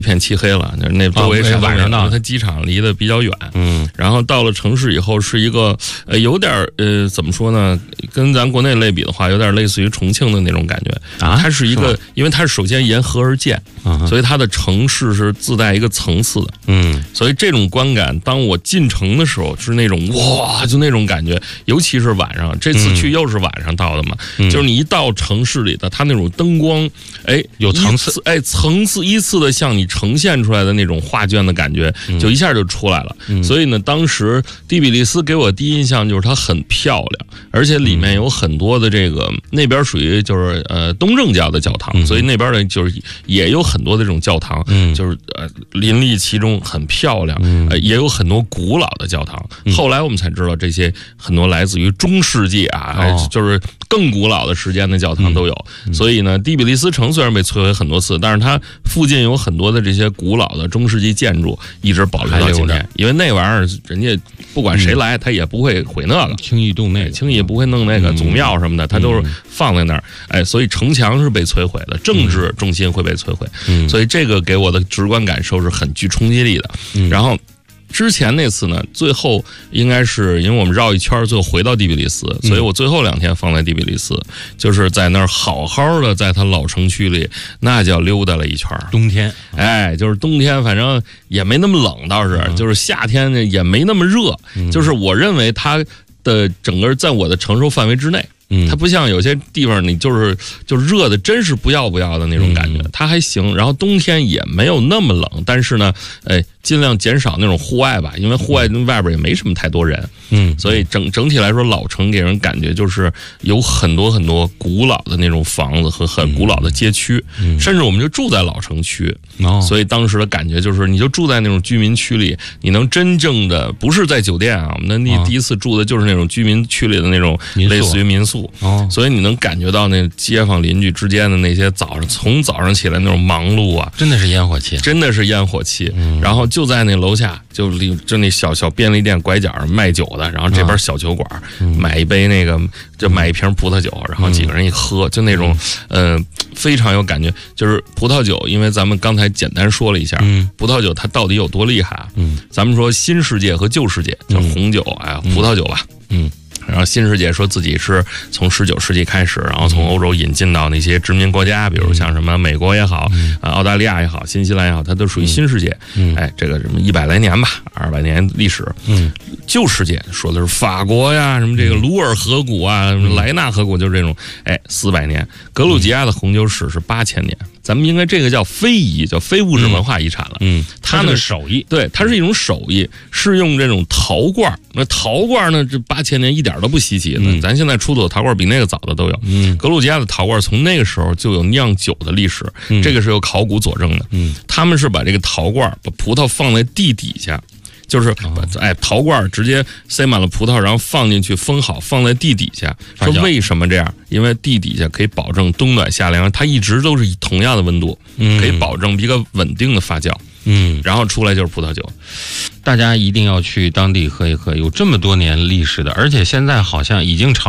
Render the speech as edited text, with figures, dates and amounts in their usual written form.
一片漆黑了，那周围啥都没有，它机场离得比较远。然后到了城市以后是一个有点怎么说呢，跟咱国内类比的话有点类似于重庆的那种感觉啊。它是一个，因为它是首先沿河而建，所以它的城市是自带一个层次的。所以这种观感，当我进城的时候是那种哇，就那种感觉，尤其是晚上，这次去又是晚上到的嘛，就是你一到城市里的，它那种灯光， 有层次， 层次依次的向你呈现出来的那种画卷的感觉，就一下就出来了。所以呢，当时第比利斯给我第一印象就是它很漂亮，而且里面有很多的这个那边属于就是东正教的教堂，所以那边的就是也有很多的这种教堂，就是林立其中，很漂亮。也有很多古老的教堂。后来我们才知道，这些很多来自于中世纪就是更古老的时间的教堂都有。所以呢，第比利斯城虽然被摧毁很多次，但是它附近有很多的这些古老的中世纪建筑一直保留到今天。因为那玩意儿，人家不管谁来，他也不会毁那个， 轻易动那个， 轻易不会弄那个祖庙什么的，他都是放在那儿。所以城墙是被摧毁的，政治中心会被摧毁。所以这个给我的直观感受是很具冲击力的。然后之前那次呢，最后应该是因为我们绕一圈，最后回到第比利斯，所以我最后2天放在第比利斯，就是在那儿好好的在它老城区里，那叫溜达了一圈。 冬天， 就是冬天，反正也没那么冷，倒是就是夏天呢也没那么热，就是我认为它的整个在我的承受范围之内。它不像有些地方你就是热的真是不要的那种感觉，它还行。然后冬天也没有那么冷，但是呢，尽量减少那种户外吧，因为户外外边也没什么太多人。所以整体来说，老城给人感觉就是有很多很多古老的那种房子和很古老的街区，甚至我们就住在老城区。所以当时的感觉就是，你就住在那种居民区里，你能真正的不是在酒店啊，我们第一次住的就是那种居民区里的那种类似于民宿。所以你能感觉到那街坊邻居之间的那些从早上起来那种忙碌啊， 真的是烟火气， 真的是烟火气。然后就在那楼下，就那小便利店拐角卖酒的，然后这边小酒馆，买一杯那个，就买一瓶葡萄酒，然后几个人一喝，就那种非常有感觉。就是葡萄酒，因为咱们刚才简单说了一下，葡萄酒它到底有多厉害啊？咱们说新世界和旧世界，叫红酒，葡萄酒吧，然后新世界说自己是从19世纪开始，然后从欧洲引进到那些殖民国家，比如像什么美国也好，澳大利亚也好，新西兰也好，它都属于新世界。这个什么100来年吧，200年历史。旧世界说的是法国呀，什么这个鲁尔河谷啊，什么莱纳河谷，就是这种400年。格鲁吉亚的红酒史是8000年。咱们应该这个叫非遗，叫非物质文化遗产了。它呢手艺， 对，它是一种手艺，是用这种陶罐。那陶罐呢，这8000年一点都不稀奇。咱现在出土的陶罐比那个早的都有。格鲁吉亚的陶罐从那个时候就有酿酒的历史，这个是有考古佐证的。他们是把这个陶罐把葡萄放在地底下。就是陶罐直接塞满了葡萄，然后放进去封好，放在地底下。说为什么这样？因为地底下可以保证冬暖夏凉，它一直都是以同样的温度，可以保证一个稳定的发酵。然后出来就是葡萄酒。 大家一定要去当地喝一喝，有这么多年历史的，而且现在好像已经